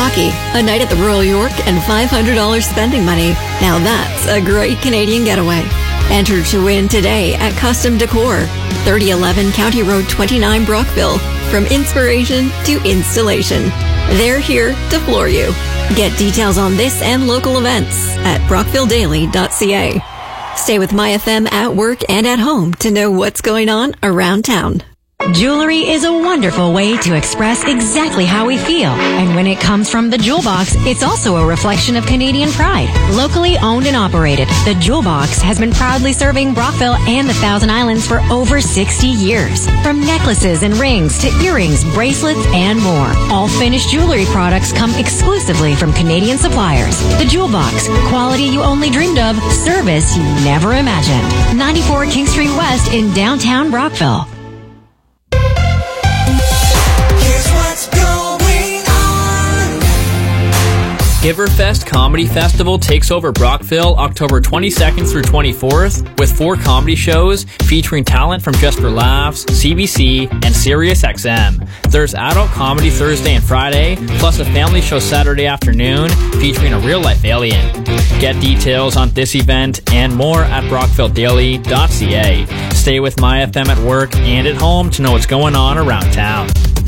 hockey, a night at the Royal York, and $500 spending money. Now that's a great Canadian getaway. Enter to win today at Custom Decor, 3011 County Road 29, Brockville. From inspiration to installation, they're here to floor you. Get details on this and local events at brockvilledaily.ca. Stay with MyFM at work and at home to know what's going on around town. Jewelry is a wonderful way to express exactly how we feel. And when it comes from the Jewel Box, it's also a reflection of Canadian pride. Locally owned and operated, the Jewel Box has been proudly serving Brockville and the Thousand Islands for over 60 years. From necklaces and rings to earrings, bracelets, and more. All finished jewelry products come exclusively from Canadian suppliers. The Jewel Box, quality you only dreamed of, service you never imagined. 94 King Street West in downtown Brockville. Giverfest Comedy Festival takes over Brockville October 22nd through 24th with 4 comedy shows featuring talent from Just for Laughs, CBC, and SiriusXM. There's adult comedy Thursday and Friday, plus a family show Saturday afternoon featuring a real-life alien. Get details on this event and more at brockvilledaily.ca. Stay with MyFM at work and at home to know what's going on around town.